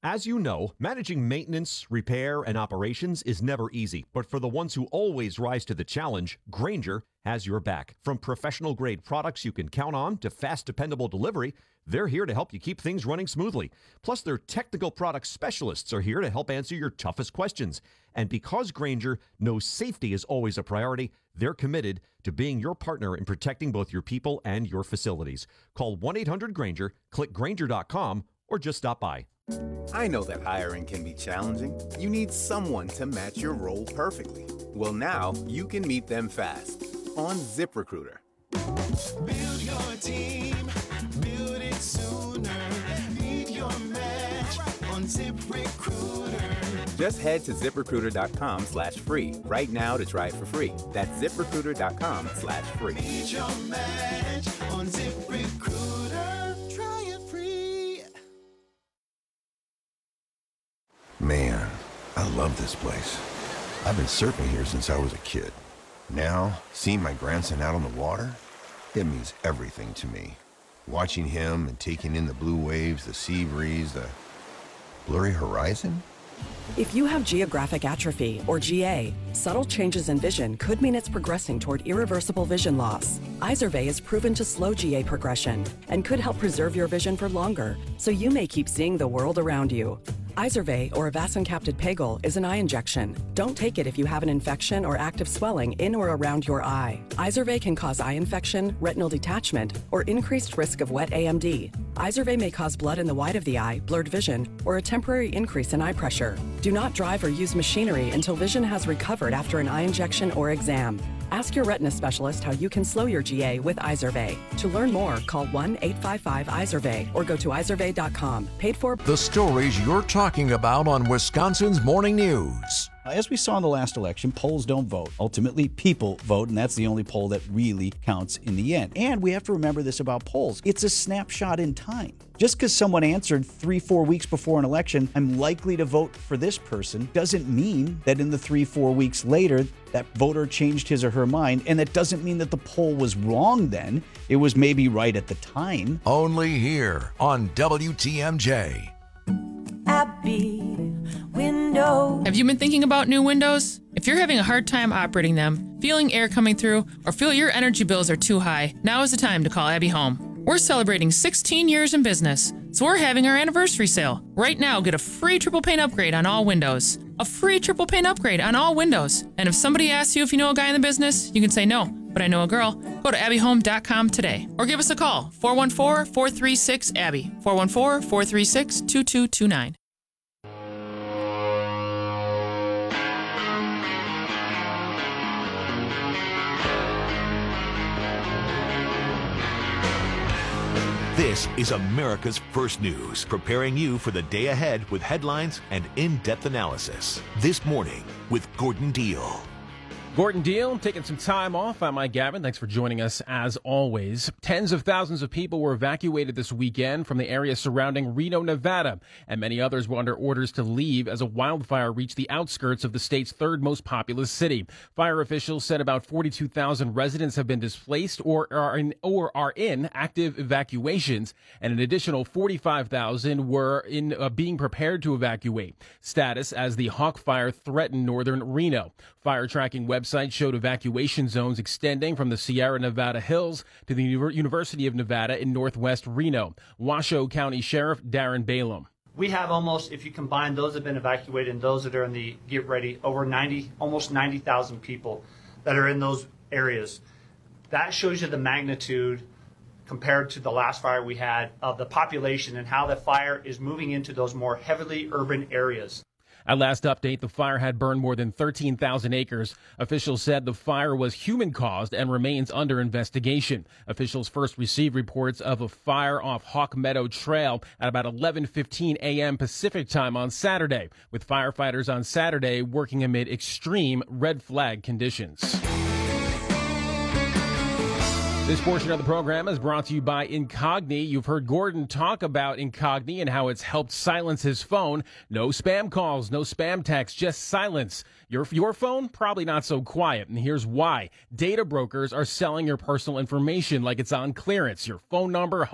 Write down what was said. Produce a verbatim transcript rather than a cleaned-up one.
As you know, managing maintenance, repair, and operations is never easy. But for the ones who always rise to the challenge, Grainger has your back. From professional-grade products you can count on to fast, dependable delivery, they're here to help you keep things running smoothly. Plus, their technical product specialists are here to help answer your toughest questions. And because Grainger knows safety is always a priority, they're committed to being your partner in protecting both your people and your facilities. Call one eight hundred Grainger, click Grainger dot com, or just stop by. I know that hiring can be challenging. You need someone to match your role perfectly. Well, now you can meet them fast on ZipRecruiter. Build your team, build it sooner. Meet your match on ZipRecruiter. Just head to ZipRecruiter.com slash free right now to try it for free. That's ZipRecruiter.com slash free. Meet your match on ZipRecruiter. Try it free. Man, I love this place. I've been surfing here since I was a kid. Now, seeing my grandson out on the water, it means everything to me. Watching him and taking in the blue waves, the sea breeze, the blurry horizon. If you have geographic atrophy, or G A, subtle changes in vision could mean it's progressing toward irreversible vision loss. Izervay is proven to slow G A progression and could help preserve your vision for longer, so you may keep seeing the world around you. Izervay, or avacincaptad pegol, is an eye injection. Don't take it if you have an infection or active swelling in or around your eye. Izervay can cause eye infection, retinal detachment, or increased risk of wet A M D. Izervay may cause blood in the white of the eye, blurred vision, or a temporary increase in eye pressure. Do not drive or use machinery until vision has recovered after an eye injection or exam. Ask your retina specialist how you can slow your G A with Izervay. To learn more, call one eight five five Izervay or go to izervay dot com. Paid for. The stories you're talking about on Wisconsin's Morning News. As we saw in the last election, polls don't vote. Ultimately, people vote, and that's the only poll that really counts in the end. And we have to remember this about polls. It's a snapshot in time. Just because someone answered three, four weeks before an election, I'm likely to vote for this person, doesn't mean that in the three, four weeks later, that voter changed his or her mind. And that doesn't mean that the poll was wrong then. It was maybe right at the time. Only here on W T M J. Abby Windows. Have you been thinking about new windows? If you're having a hard time operating them, feeling air coming through, or feel your energy bills are too high, now is the time to call Abby Home. We're celebrating sixteen years in business, so we're having our anniversary sale. Right now, get a free triple pane upgrade on all windows. A free triple pane upgrade on all windows. And if somebody asks you if you know a guy in the business, you can say no, but I know a girl. Go to abby home dot com today or give us a call, four one four, four three six, A B B Y, four one four, four three six, two two two nine. This is America's First News, preparing you for the day ahead with headlines and in-depth analysis. This morning with Gordon Deal. Gordon Deal, taking some time off. I'm Mike Gavin. Thanks for joining us as always. Tens of thousands of people were evacuated this weekend from the area surrounding Reno, Nevada, and many others were under orders to leave as a wildfire reached the outskirts of the state's third most populous city. Fire officials said about forty-two thousand residents have been displaced or are in, or are in active evacuations, and an additional forty-five thousand were in uh, being prepared to evacuate. Status as the Hawk Fire threatened northern Reno. Fire tracking website showed evacuation zones extending from the Sierra Nevada hills to the University of Nevada in northwest Reno. Washoe County Sheriff Darren Balaam. We have almost, if you combine those that have been evacuated and those that are in the get ready, over ninety, almost ninety thousand people that are in those areas. That shows you the magnitude compared to the last fire we had of the population and how the fire is moving into those more heavily urban areas. At last update, the fire had burned more than thirteen thousand acres. Officials said the fire was human-caused and remains under investigation. Officials first received reports of a fire off Hawk Meadow Trail at about eleven fifteen a.m. Pacific time on Saturday, with firefighters on Saturday working amid extreme red flag conditions. This portion of the program is brought to you by Incogni. You've heard Gordon talk about Incogni and how it's helped silence his phone. No spam calls, no spam texts, just silence. Your, your phone, probably not so quiet. And here's why. Data brokers are selling your personal information like it's on clearance. Your phone number,